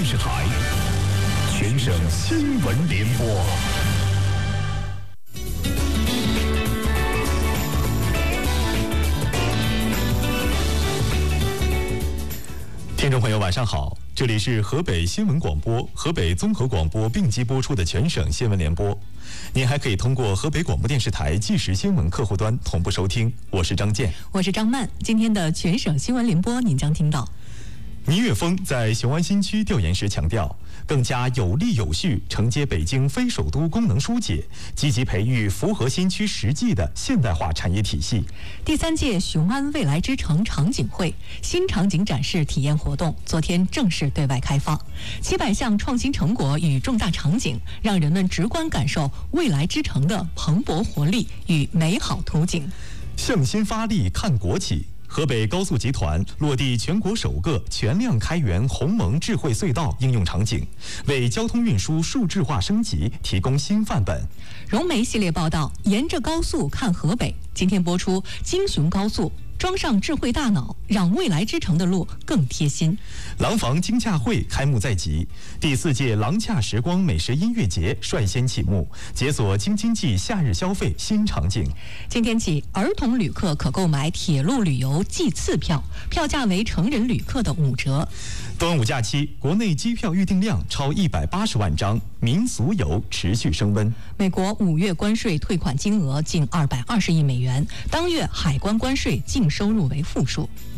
电视台全省新闻联播。听众朋友，晚上好，这里是河北新闻广播、河北综合广播并机播出的全省新闻联播。您还可以通过河北广播电视台即时新闻客户端同步收听。我是张健， 我是张曼。今天的全省新闻联播，您将听到。 倪岳峰在雄安新区调研时强调，更加有力有序承接北京非首都功能疏解，积极培育符合新区实际的现代化产业体系。 第3届雄安未来之城场景会新场景展示体验活动昨天正式对外开放，700项创新成果与重大场景，让人们直观感受未来之城的蓬勃活力与美好图景。 向心发力看国企。河北高速集团落地全国首个全量开源鸿蒙智慧隧道应用场景，为交通运输数字化升级提供新范本。 融媒系列报道，沿着高速看河北，今天播出京雄高速。装上智慧大脑，让未来之城的路更贴心。 廊坊京洽会开幕在即，第4届廊洽时光美食音乐节率先启幕，解锁京津冀夏日消费新场景。 今天起，儿童旅客可购买铁路旅游季次票，票价为成人旅客的5折。 端午假期，国内机票预订量超180万张，民俗游持续升温。 美国5月关税退款金额近220亿美元，当月海关关税净收入为负数。